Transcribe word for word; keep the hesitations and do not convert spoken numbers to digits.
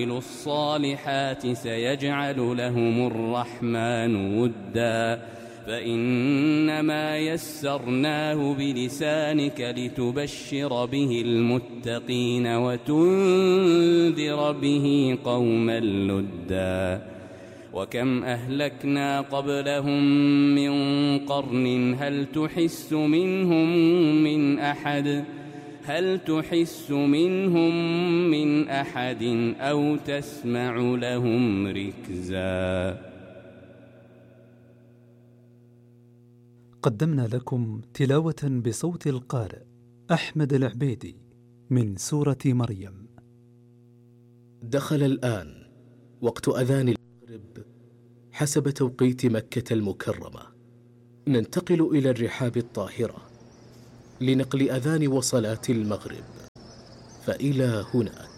الصالحات سيجعل لهم الرحمن ودا فإنما يسرناه بلسانك لتبشر به المتقين وتنذر به قوما لدا وكم أهلكنا قبلهم من قرن هل تحس منهم من أحد هل تحس منهم من أحد أو تسمع لهم ركزا. قدمنا لكم تلاوة بصوت القارئ أحمد العبيدي من سورة مريم. دخل الآن وقت أذان المغرب حسب توقيت مكة المكرمة. ننتقل إلى الرحاب الطاهرة لنقل أذان وصلاة المغرب، فإلى هناك.